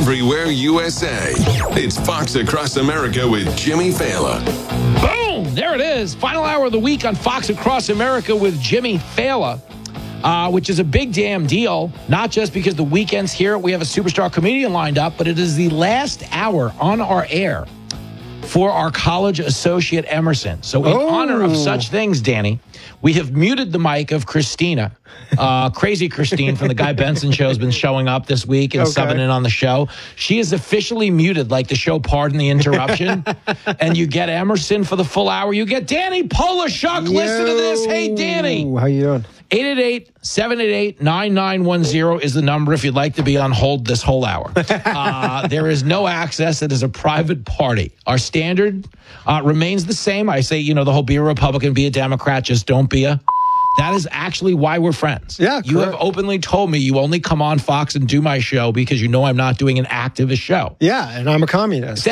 everywhere USA. It's Fox Across America with Jimmy Fallon. Boom! There it is. Final hour of the week on Fox Across America with Jimmy Fallon, which is a big damn deal. Not just because the weekend's here, we have a superstar comedian lined up, but it is the last hour on our air for our college associate Emerson. So in honor of such things, Danny, we have muted the mic of Christina. Crazy Christine from the Guy Benson show has been showing up this week and subbing in on the show. She is officially muted, like the show Pardon the Interruption. And you get Emerson for the full hour. You get Danny Polishuk. Listen to this. Hey, Danny. How you doing? 888-788-9910 is the number if you'd like to be on hold this whole hour. There is no access. It is a private party. Our standard remains the same. I say, the whole be a Republican, be a Democrat, just don't be a... That is actually why we're friends. Yeah, you have openly told me you only come on Fox and do my show because you know I'm not doing an activist show. Yeah, and I'm a communist.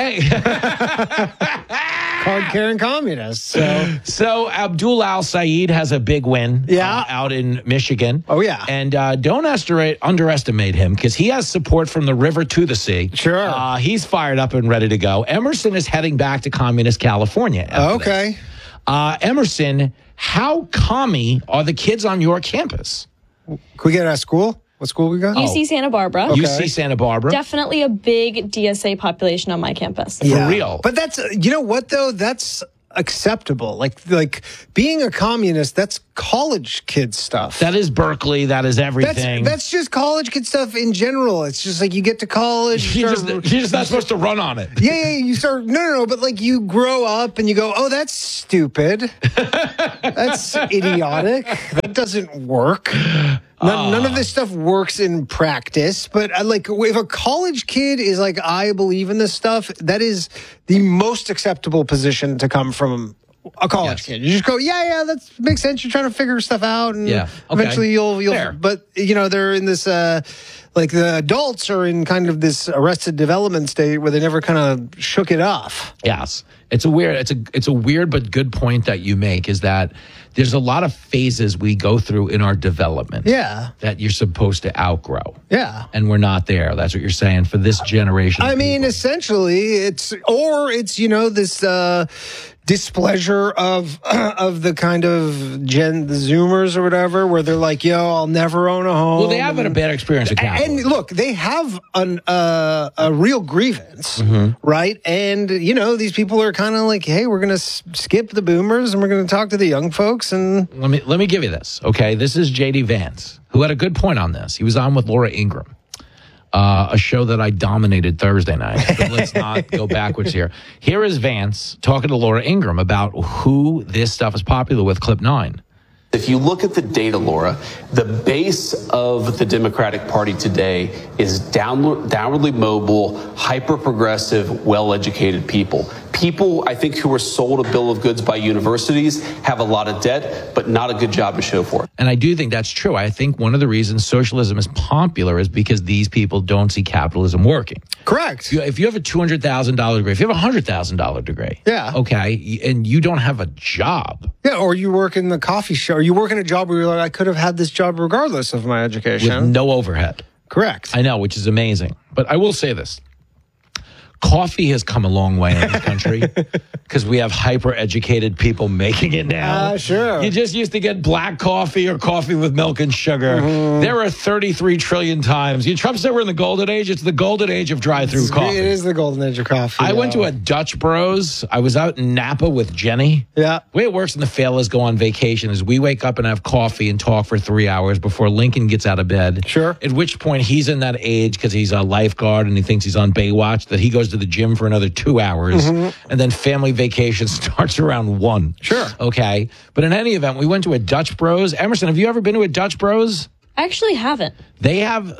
Card-carrying communist. So Abdul Al-Sayed has a big win out in Michigan. Oh, yeah. And don't underestimate him because he has support from the river to the sea. Sure. He's fired up and ready to go. Emerson is heading back to communist California. Okay. Emerson, how commie are the kids on your campus? Can we get out of school? What school we got? UC Santa Barbara. Okay. UC Santa Barbara. Definitely a big DSA population on my campus. For real. But that's, you know what, though? That's acceptable. Like being a communist, that's college kid stuff. That is Berkeley. That is everything. That's just college kid stuff in general. It's just like you get to college. You're just not supposed to run on it. Yeah. You start, no. But like you grow up and you go, oh, that's stupid. That's idiotic. That doesn't work. None of this stuff works in practice, but if a college kid is like, I believe in this stuff, that is the most acceptable position to come from a college kid. You just go, yeah, that makes sense. You're trying to figure stuff out, and eventually you'll. Fair. But they're in this like the adults are in kind of this arrested development state where they never kind of shook it off. Yes, it's a weird but good point that you make is that there's a lot of phases we go through in our development. Yeah. That you're supposed to outgrow. Yeah. And we're not there. That's what you're saying for this generation. I mean, essentially, it's this displeasure of the kind of the Zoomers or whatever, where they're like, yo, I'll never own a home. Well, they have had a bad experience with capitalism. And look, they have a real grievance, right? And, these people are kind of like, hey, we're going to skip the boomers and we're going to talk to the young folks. And let me give you this, okay? This is J.D. Vance, who had a good point on this. He was on with Laura Ingraham. A show that I dominated Thursday night. But let's not go backwards here. Here is Vance talking to Laura Ingraham about who this stuff is popular with, clip 9. If you look at the data, Laura, the base of the Democratic Party today is downwardly mobile, hyper-progressive, well-educated people. People, I think, who were sold a bill of goods by universities have a lot of debt, but not a good job to show for it. And I do think that's true. I think one of the reasons socialism is popular is because these people don't see capitalism working. Correct. If you have a $200,000 degree, if you have a $100,000 degree, okay, and you don't have a job. Yeah, or you work in the coffee shop, or you work in a job where you're like, I could have had this job regardless of my education. With no overhead. Correct. I know, which is amazing. But I will say this. Coffee has come a long way in this country because we have hyper-educated people making it now. Sure. You just used to get black coffee or coffee with milk and sugar. There are 33 trillion times. Trump said we're in the golden age. It's the golden age of drive-through coffee. It is the golden age of coffee. I went to a Dutch Bros. I was out in Napa with Jenny. Yeah. The way it works in the Fellas go on vacation is we wake up and have coffee and talk for 3 hours before Lincoln gets out of bed. Sure. At which point he's in that age because he's a lifeguard and he thinks he's on Baywatch that he goes to the gym for another 2 hours, and then family vacation starts around 1. Sure. Okay. But in any event, we went to a Dutch Bros. Emerson, have you ever been to a Dutch Bros? I actually haven't. They have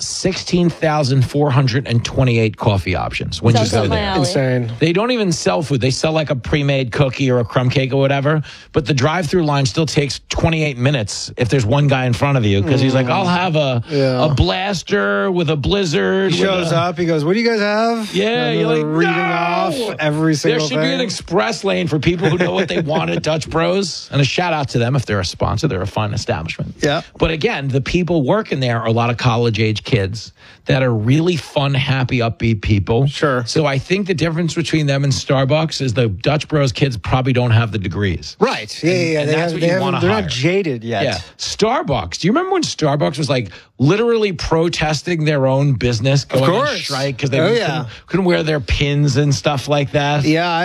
16,428 coffee options when you go there. Insane. They don't even sell food. They sell like a pre-made cookie or a crumb cake or whatever. But the drive-through line still takes 28 minutes if there's one guy in front of you because he's like, I'll have a blaster with a blizzard. He shows up. He goes, what do you guys have? Yeah. And You're like, reading off every single thing. There should be an express lane for people who know what they want at Dutch Bros. And a shout out to them if they're a sponsor. They're a fine establishment. Yeah. But again, the people working there are a lot of college college-age kids that are really fun, happy, upbeat people. Sure. So I think the difference between them and Starbucks is the Dutch Bros kids probably don't have the degrees. Right. Yeah. And that's what you wanna They're hire. not jaded yet. Yeah. Starbucks. Do you remember when Starbucks was like literally protesting their own business, going on course. strike because they Oh, yeah. couldn't wear their pins and stuff like that? Yeah, I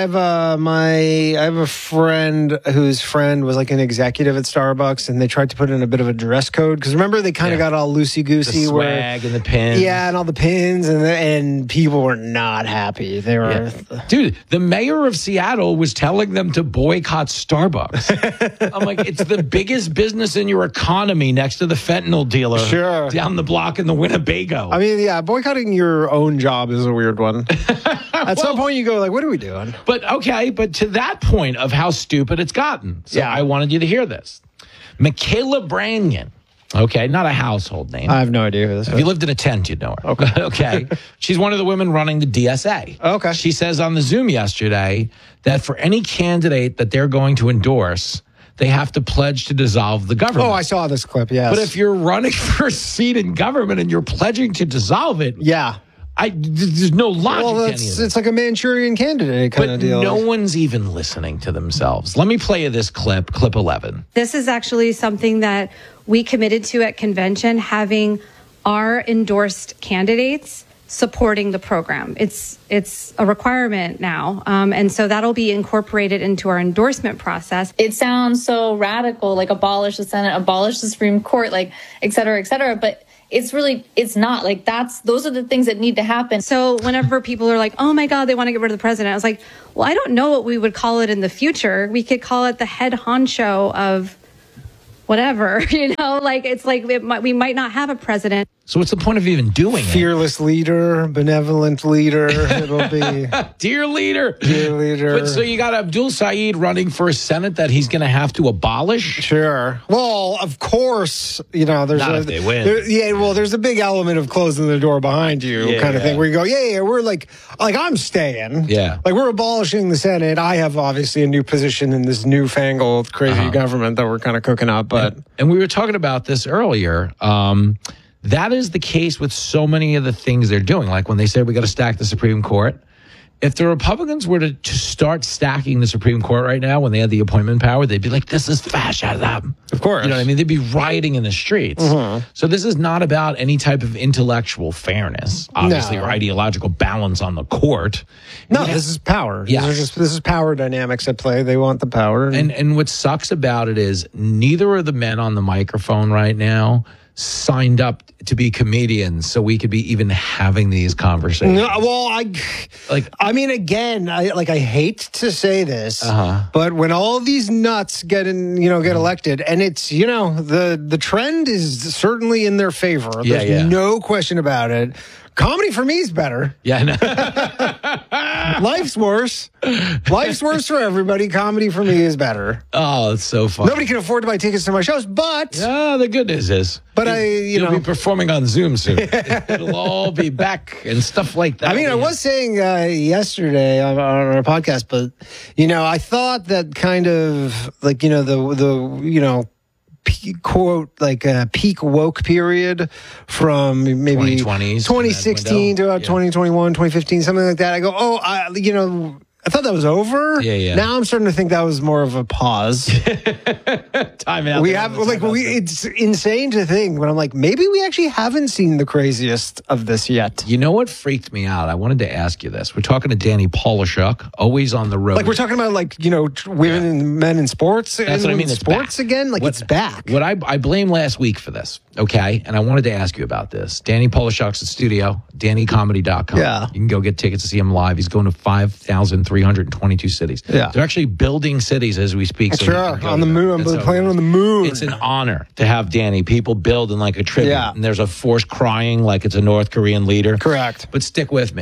have a friend whose friend was like an executive at Starbucks, and they tried to put in a bit of a dress code because remember they kind of got all loosey The goosey, swag and the pins. yeah, and all the pins, and people were not happy. They were. Dude, the mayor of Seattle was telling them to boycott Starbucks. I'm like, it's the biggest business in your economy next to the fentanyl dealer Sure. down the block in the Winnebago. I mean, yeah, boycotting your own job is a weird one. At some point, you go like, "What are we doing?" But to that point of how stupid it's gotten. So Yeah. I wanted you to hear this. Michaela Branyan. Okay, not a household name. I have no idea who this If is. you lived in a tent, you'd know her. Okay. Okay. She's one of the women running the DSA. Okay. She says on the Zoom yesterday that for any candidate that they're going to endorse, they have to pledge to dissolve the government. Oh, I saw this clip. Yes, But if you're running for a seat in government and you're pledging to dissolve it, yeah, there's no logic well, to any of this. it's like a Manchurian candidate kind But of deal. no one's even listening to themselves. Let me play you this clip 11. This is actually something that we committed to at convention, having our endorsed candidates supporting the program. It's a requirement now. And so that'll be incorporated into our endorsement process. It sounds so radical, like abolish the Senate, abolish the Supreme Court, like et cetera, but it's not like those are the things that need to happen. So whenever people are like, oh my God, they want to get rid of the president, I was like, well, I don't know what we would call it in the future. We could call it the head honcho of whatever, like it's like we might not have a president. So what's the point of even doing it? Fearless leader, benevolent leader. It'll be Dear leader. dear leader. But so you got Abdul Saeed running for a Senate that he's going to have to abolish? Sure. Well, of course, there's Not if they win. there's a big element of closing the door behind you Yeah, kind of yeah. thing where you go, yeah, we're like I'm staying. Yeah. Like we're abolishing the Senate. I have obviously a new position in this newfangled crazy government that we're kind of cooking up, but And we were talking about this earlier. That is the case with so many of the things they're doing. Like when they say we got to stack the Supreme Court. If the Republicans were to start stacking the Supreme Court right now when they had the appointment power, they'd be like, this is fascism. Of course. You know what I mean? They'd be rioting in the streets. So this is not about any type of intellectual fairness, obviously, No. or ideological balance on the court. no, this is power. Yeah. This is power dynamics at play. They want the power. And what sucks about it is neither of the men on the microphone right now signed up to be comedians so we could be even having these conversations. No, well, I mean, again, I hate to say this, but when all these nuts get elected, and it's the trend is certainly in their favor. Yeah, There's yeah. no question about it. Comedy for me is better. Yeah, no. Life's worse. Life's worse for everybody. Comedy for me is better. Oh, it's so fun. Nobody can afford to buy tickets to my shows, but The good news is, But you'll be performing on Zoom soon. It'll all be back and stuff like that. I mean, I was saying yesterday on our podcast, but I thought that kind of like the quote like a peak woke period from maybe 2020s, 2016 to about 2021, 2015, something like that. I go, I thought that was over. Yeah. Now I'm starting to think that was more of a pause. time out. It's insane to think, but I'm like, maybe we actually haven't seen the craziest of this yet. You know what freaked me out? I wanted to ask you this. We're talking to Danny Polishuk, always on the road. Like we're talking about women and men in sports. That's what I mean. It's Sports back. again. Like it's back. What I blame last week for this, okay? And I wanted to ask you about this. Danny Polishuk's at studio, DannyComedy.com. Yeah. You can go get tickets to see him live. He's going to 5,322 cities. Yeah. They're actually building cities as we speak. So Sure, you can go on the to them. moon. I'm And so playing on the moon. It's an honor to have Danny. People build in like a tribute. Yeah. And there's a force crying like it's a North Korean leader. Correct. But stick with me.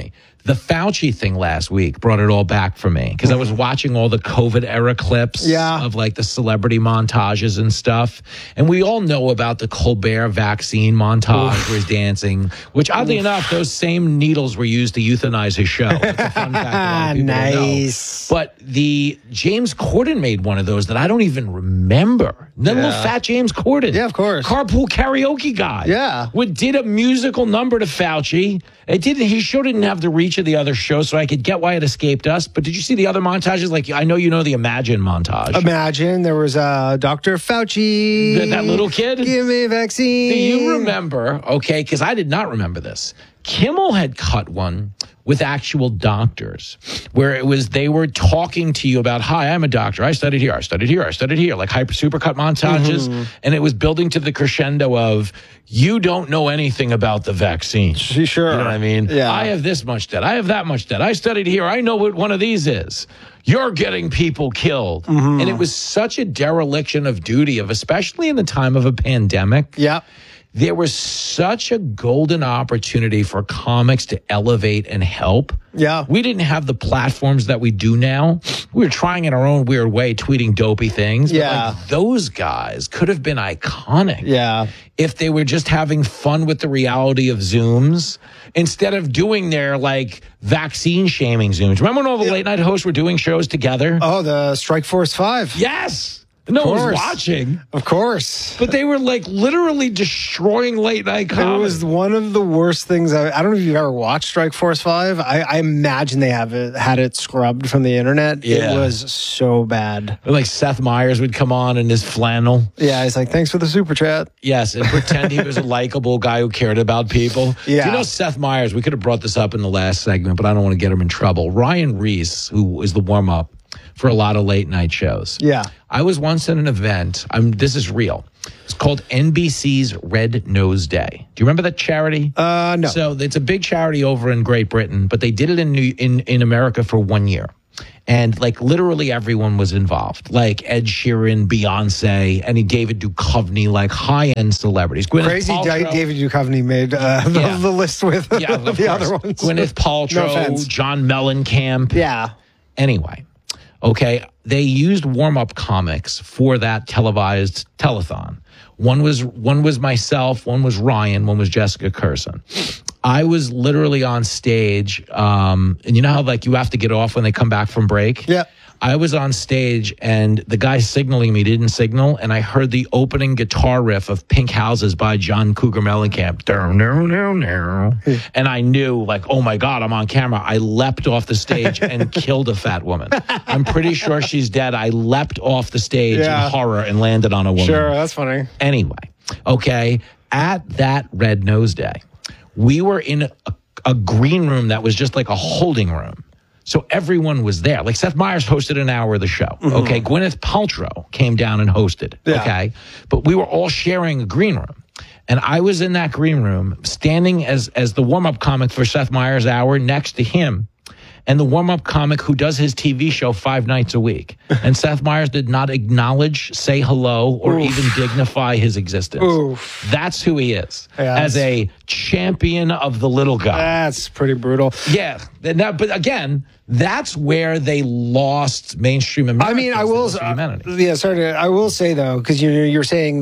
The Fauci thing last week brought it all back for me because I was watching all the COVID era clips of like the celebrity montages and stuff. And we all know about the Colbert vaccine montage where he's dancing, which oddly enough, those same needles were used to euthanize his show. That's a fun fact. A lot of people don't know. But the James Corden made one of those that I don't even remember. That little fat James Corden. Yeah, of course. Carpool karaoke guy. Yeah. Did a musical number to Fauci. His show didn't have the reach of the other show, so I could get why it escaped us. But did you see the other montages? Like, I know you know the Imagine montage. Imagine. There was Dr. Fauci. That little kid? Give me a vaccine. Do you remember, okay, because I did not remember this. Kimmel had cut one with actual doctors where it was they were talking to you about, hi, I'm a doctor. I studied here. I studied here. I studied here. Like supercut montages. And it was building to the crescendo of, you don't know anything about the vaccine. Sure. You know what I mean? Yeah. I have this much debt. I have that much debt. I studied here. I know what one of these is. You're getting people killed. And it was such a dereliction of duty, especially in the time of a pandemic. Yeah. There was such a golden opportunity for comics to elevate and help. Yeah. We didn't have the platforms that we do now. We were trying in our own weird way, tweeting dopey things. But like, those guys could have been iconic. Yeah. If they were just having fun with the reality of Zooms instead of doing their like vaccine shaming Zooms. Remember when all the late night hosts were doing shows together? Oh, the Strike Force 5. Yes. No one was watching. Of course. But they were like literally destroying late night comedy. It was one of the worst things. I don't know if you've ever watched Strike Force 5. I imagine they had it scrubbed from the internet. Yeah. It was so bad. Like Seth Meyers would come on in his flannel. Yeah, he's like, thanks for the super chat. Yes, and pretend he was a likable guy who cared about people. Yeah. Do you know Seth Meyers? We could have brought this up in the last segment, but I don't want to get him in trouble. Ryan Reese, who is the warm-up for a lot of late night shows. Yeah. I was once at an event. This is real. It's called NBC's Red Nose Day. Do you remember that charity? No. So it's a big charity over in Great Britain, but they did it in America for 1 year. And like literally everyone was involved, like Ed Sheeran, Beyonce, and David Duchovny, like high-end celebrities. Crazy David Duchovny made the list with the other ones. Gwyneth Paltrow, John Mellencamp. Yeah. Anyway. Okay, they used warm-up comics for that televised telethon. One was myself, one was Ryan, one was Jessica Curson. I was literally on stage, and you know how like you have to get off when they come back from break? Yeah. I was on stage and the guy signaling me didn't signal, and I heard the opening guitar riff of Pink Houses by John Cougar Mellencamp. And I knew, like, oh my God, I'm on camera. I leapt off the stage and killed a fat woman. I'm pretty sure she's dead. I leapt off the stage in horror and landed on a woman. Sure, that's funny. Anyway, okay, at that Red Nose Day, we were in a green room that was just like a holding room. So everyone was there. Like Seth Meyers hosted an hour of the show. Okay. Gwyneth Paltrow came down and hosted. Yeah. Okay. But we were all sharing a green room. And I was in that green room standing as the warm-up comic for Seth Meyers' hour next to him and the warm-up comic who does his TV show 5 nights a week. And Seth Meyers did not acknowledge, say hello, or even dignify his existence. Oof. That's who he is, Yeah, as a champion of the little guy. That's pretty brutal. Yeah. But again, that's where they lost mainstream America. I mean, I will. I will say though, because you're saying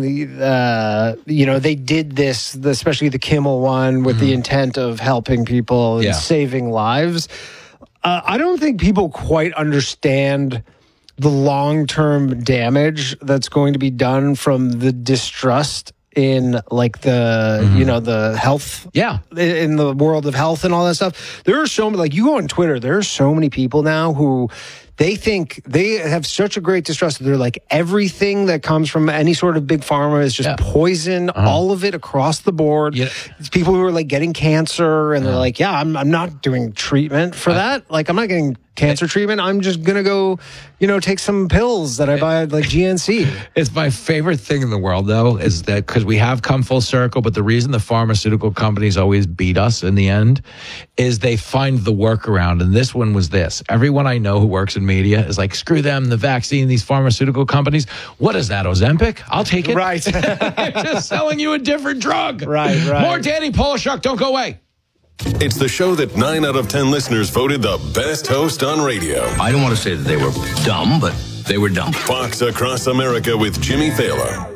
they did this, especially the Kimmel one, with the intent of helping people and saving lives. I don't think people quite understand the long-term damage that's going to be done from the distrust in like the health in the world of health and all that stuff. There are so many, like you go on Twitter, there are so many people now who they think they have such a great distrust. They're like everything that comes from any sort of big pharma is just poison, all of it across the board. Yeah. It's people who are like getting cancer and they're like, I'm not doing treatment for that. Like I'm not getting cancer treatment. I'm just going to go, take some pills that I buy at like GNC. It's my favorite thing in the world, though, is that because we have come full circle, but the reason the pharmaceutical companies always beat us in the end is they find the workaround. And this one was this. Everyone I know who works in media is like, screw them, the vaccine, these pharmaceutical companies. What is that, Ozempic? I'll take it. Right. They're just selling you a different drug. Right. More Danny Polishuk. Don't go away. It's the show that 9 out of 10 listeners voted the best host on radio. I don't want to say that they were dumb, but they were dumb. Fox Across America with Jimmy Fallon.